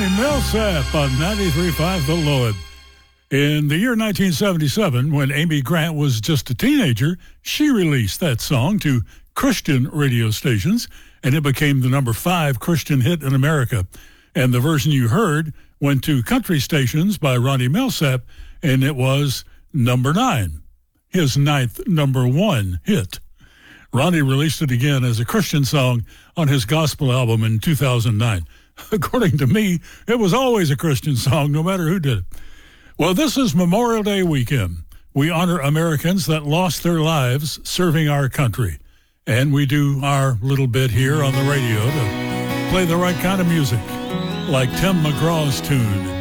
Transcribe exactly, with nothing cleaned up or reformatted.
Ronnie Milsap on ninety-three point five The Lloyd. In the year nineteen seventy-seven, when Amy Grant was just a teenager, she released that song to Christian radio stations, and it became the number five Christian hit in America. And the version you heard went to country stations by Ronnie Milsap, and it was number nine, his ninth number one hit. Ronnie released it again as a Christian song on his gospel album in two thousand nine. According to me, it was always a Christian song, no matter who did it. Well, this is Memorial Day weekend. We honor Americans that lost their lives serving our country. And we do our little bit here on the radio to play the right kind of music, like Tim McGraw's tune,